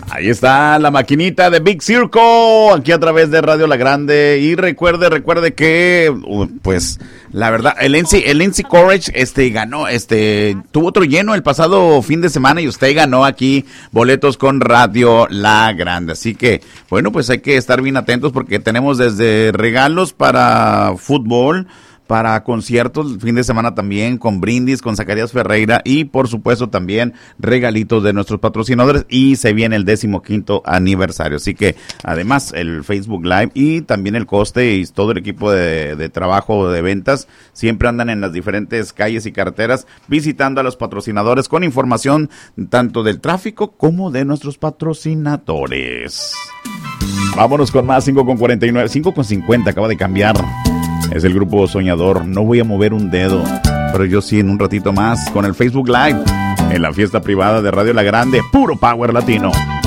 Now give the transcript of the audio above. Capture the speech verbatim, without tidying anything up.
Ahí está la maquinita de Big Circle, aquí a través de Radio La Grande. Y recuerde, recuerde que, pues, la verdad, el N C, el N C Courage, este, ganó, este, tuvo otro lleno el pasado fin de semana y usted ganó aquí boletos con Radio La Grande. Así que, bueno, pues hay que estar bien atentos porque tenemos desde regalos para fútbol, para conciertos, el fin de semana también, con brindis, con Zacarías Ferreira y por supuesto también regalitos de nuestros patrocinadores y se viene el decimoquinto aniversario. Así que además el Facebook Live y también el coste y todo el equipo de, de trabajo de ventas siempre andan en las diferentes calles y carreteras visitando a los patrocinadores con información tanto del tráfico como de nuestros patrocinadores. Vámonos con más, cinco con cuarenta y nueve, cinco con cincuenta, acaba de cambiar. Es el grupo Soñador, no voy a mover un dedo, pero yo sí en un ratito más con el Facebook Live, en la fiesta privada de Radio La Grande, puro Power Latino.